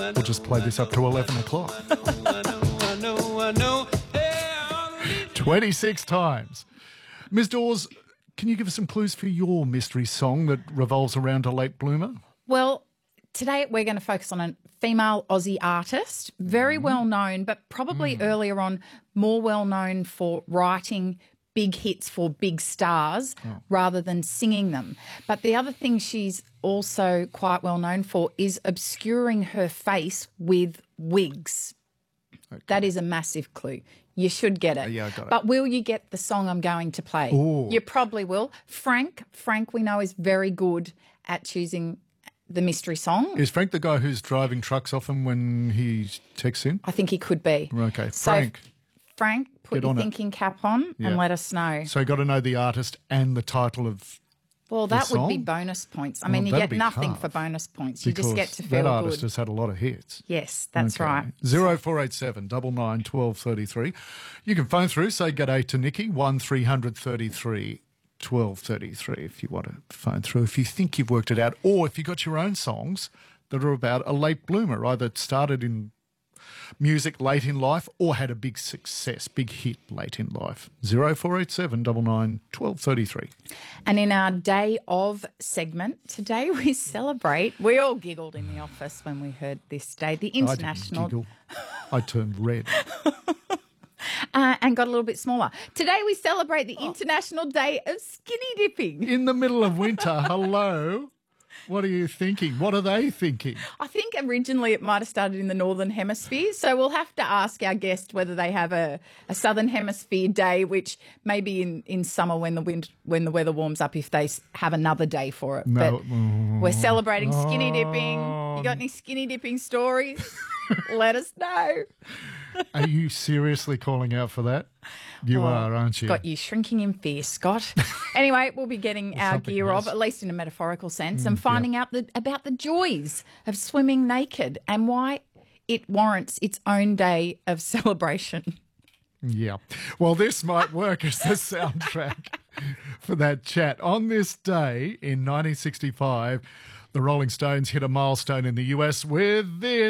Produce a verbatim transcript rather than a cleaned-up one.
We'll just play this up to eleven o'clock. twenty-six times. Miz Dawes, can you give us some clues for your mystery song that revolves around a late bloomer? Well, today we're going to focus on a female Aussie artist, very mm. well known, but probably mm. earlier on more well known for writing big hits for big stars oh. rather than singing them. But the other thing she's also quite well known for is obscuring her face with wigs. Okay. That is a massive clue. You should get it. Uh, yeah, I got it. But will you get the song I'm going to play? Ooh. You probably will. Frank, Frank we know is very good at choosing the mystery song. Is Frank the guy who's driving trucks often when he texts in? I think he could be. Okay, so Frank. Frank, put your thinking it. cap on yeah. and let us know. So you got to know the artist and the title of Well, that the would song? be bonus points. I well, mean, you get nothing tough. for bonus points. You just get to feel that artist good. has had a lot of hits. Yes, that's okay. right. Zero four eight seven double nine twelve thirty three. You can phone through. Say g'day to Nikki. One three hundred thirty three. twelve thirty-three if you want to phone through, if you think you've worked it out, or if you've got your own songs that are about a late bloomer, either started in music late in life or had a big success, big hit late in life. zero four eight seven double nine twelve thirty-three. And in our Day of segment, today we celebrate, we all giggled in the office when we heard this day, the International... I didn't giggle. I turned red. Uh, and got a little bit smaller. Today we celebrate the International Day of Skinny Dipping. In the middle of winter, hello. What are you thinking? What are they thinking? I think originally it might have started in the Northern Hemisphere, so we'll have to ask our guest whether they have a, a Southern Hemisphere day, which maybe in, in summer when the wind when the weather warms up, if they have another day for it. No. But oh. we're celebrating skinny dipping. You got any skinny dipping stories? Let us know. Are you seriously calling out for that? You oh, are, aren't you? Got you shrinking in fear, Scott. Anyway, we'll be getting well, our gear else. off, at least in a metaphorical sense, mm, and finding yeah. out the, about the joys of swimming naked and why it warrants its own day of celebration. Yeah. Well, this might work as the soundtrack for that chat. On this day in nineteen sixty-five, the Rolling Stones hit a milestone in the U S with this.